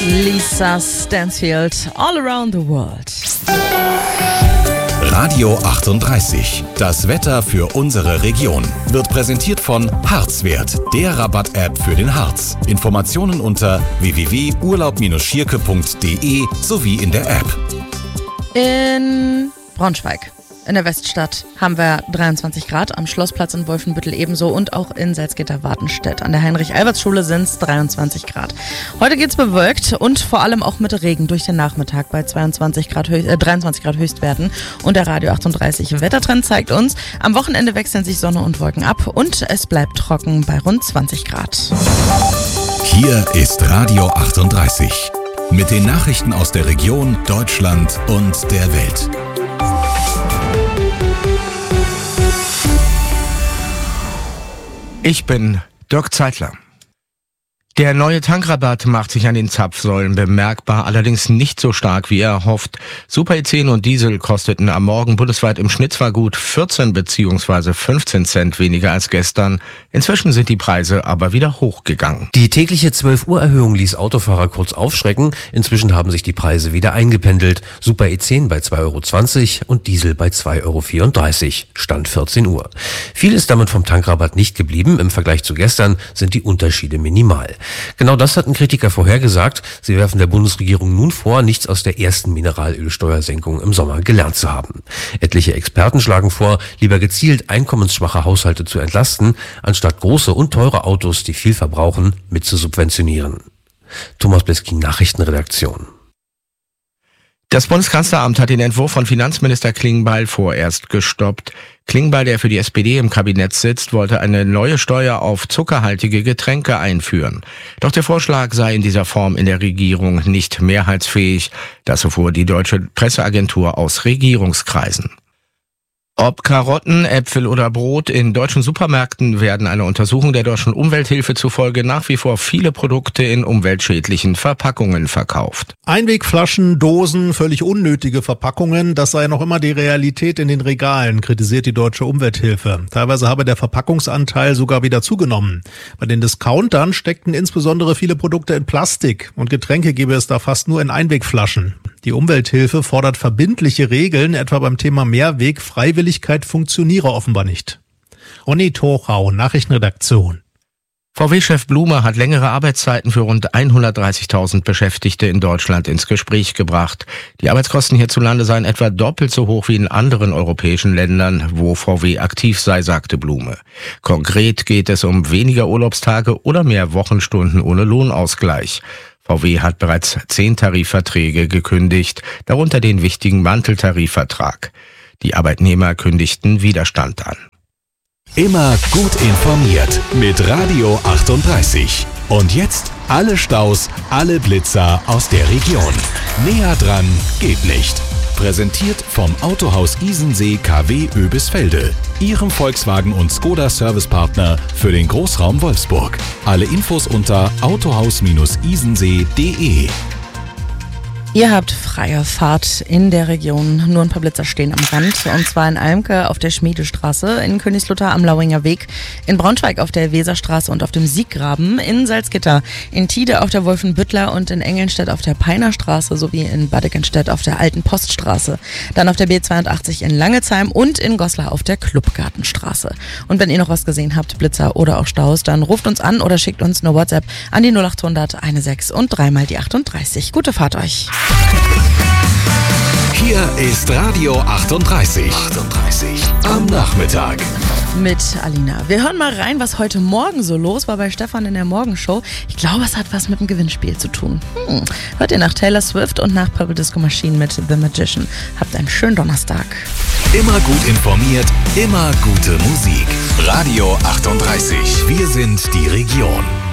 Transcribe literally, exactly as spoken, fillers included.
Lisa Stansfield, All Around the World. Radio achtunddreißig. Das Wetter für unsere Region wird präsentiert von Harzwert, der Rabatt-App für den Harz. Informationen unter w w w punkt urlaub Bindestrich schierke punkt d e sowie in der App. In Braunschweig, in der Weststadt, haben wir dreiundzwanzig Grad, am Schlossplatz in Wolfenbüttel ebenso und auch in Salzgitter-Wartenstedt. An der Heinrich-Alberts-Schule sind es dreiundzwanzig Grad. Heute geht's bewölkt und vor allem auch mit Regen durch den Nachmittag bei zweiundzwanzig Grad, äh, dreiundzwanzig Grad Höchstwerten. Und der Radio achtunddreißig Wettertrend zeigt uns, am Wochenende wechseln sich Sonne und Wolken ab und es bleibt trocken bei rund zwanzig Grad. Hier ist Radio achtunddreißig mit den Nachrichten aus der Region, Deutschland und der Welt. Ich bin Dirk Zeitler. Der neue Tankrabatt macht sich an den Zapfsäulen bemerkbar, allerdings nicht so stark, wie er hofft. Super E zehn und Diesel kosteten am Morgen bundesweit im Schnitt zwar gut vierzehn bzw. fünfzehn Cent weniger als gestern. Inzwischen sind die Preise aber wieder hochgegangen. Die tägliche zwölf Uhr Erhöhung ließ Autofahrer kurz aufschrecken. Inzwischen haben sich die Preise wieder eingependelt. Super E zehn bei zwei Euro zwanzig und Diesel bei zwei Euro vierunddreißig. Stand vierzehn Uhr. Viel ist damit vom Tankrabatt nicht geblieben. Im Vergleich zu gestern sind die Unterschiede minimal. Genau das hatten Kritiker vorhergesagt. Sie werfen der Bundesregierung nun vor, nichts aus der ersten Mineralölsteuersenkung im Sommer gelernt zu haben. Etliche Experten schlagen vor, lieber gezielt einkommensschwache Haushalte zu entlasten, anstatt große und teure Autos, die viel verbrauchen, mit zu subventionieren. Thomas Bleski, Nachrichtenredaktion. Das Bundeskanzleramt hat den Entwurf von Finanzminister Klingbeil vorerst gestoppt. Klingbeil, der für die S P D im Kabinett sitzt, wollte eine neue Steuer auf zuckerhaltige Getränke einführen. Doch der Vorschlag sei in dieser Form in der Regierung nicht mehrheitsfähig. Das erfuhr die Deutsche Presseagentur aus Regierungskreisen. Ob Karotten, Äpfel oder Brot, in deutschen Supermärkten werden einer Untersuchung der Deutschen Umwelthilfe zufolge nach wie vor viele Produkte in umweltschädlichen Verpackungen verkauft. Einwegflaschen, Dosen, völlig unnötige Verpackungen, das sei noch immer die Realität in den Regalen, kritisiert die Deutsche Umwelthilfe. Teilweise habe der Verpackungsanteil sogar wieder zugenommen. Bei den Discountern steckten insbesondere viele Produkte in Plastik und Getränke gebe es da fast nur in Einwegflaschen. Die Umwelthilfe fordert verbindliche Regeln, etwa beim Thema Mehrweg. Freiwilligkeit funktioniere offenbar nicht. Ronny Torau, Nachrichtenredaktion. V W-Chef Blume hat längere Arbeitszeiten für rund hundertdreißigtausend Beschäftigte in Deutschland ins Gespräch gebracht. Die Arbeitskosten hierzulande seien etwa doppelt so hoch wie in anderen europäischen Ländern, wo V W aktiv sei, sagte Blume. Konkret geht es um weniger Urlaubstage oder mehr Wochenstunden ohne Lohnausgleich. V W hat bereits zehn Tarifverträge gekündigt, darunter den wichtigen Manteltarifvertrag. Die Arbeitnehmer kündigten Widerstand an. Immer gut informiert mit Radio achtunddreißig. Und jetzt alle Staus, alle Blitzer aus der Region. Näher dran geht nicht. Präsentiert vom Autohaus Isensee K W Oebisfelde, Ihrem Volkswagen und Skoda Servicepartner für den Großraum Wolfsburg. Alle Infos unter autohaus Isensee punkt de. Ihr habt freie Fahrt in der Region. Nur ein paar Blitzer stehen am Rand. Und zwar in Almke auf der Schmiedestraße, in Königslutter am Lauinger Weg, in Braunschweig auf der Weserstraße und auf dem Sieggraben, in Salzgitter, in Tide auf der Wolfenbüttler und in Engelnstedt auf der Peinerstraße sowie in Badegenstedt auf der Alten Poststraße. Dann auf der B zweiundachtzig in Langezheim und in Goslar auf der Clubgartenstraße. Und wenn ihr noch was gesehen habt, Blitzer oder auch Staus, dann ruft uns an oder schickt uns eine WhatsApp an die null achthundert sechzehn und dreimal die achtunddreißig. Gute Fahrt euch. Hier ist Radio achtunddreißig. achtunddreißig am Nachmittag. Mit Alina. Wir hören mal rein, was heute Morgen so los war bei Stefan in der Morgenshow. Ich glaube, es hat was mit dem Gewinnspiel zu tun. Hm. Hört ihr nach Taylor Swift und nach Purple Disco Machine mit The Magician. Habt einen schönen Donnerstag. Immer gut informiert, immer gute Musik. Radio achtunddreißig. Wir sind die Region.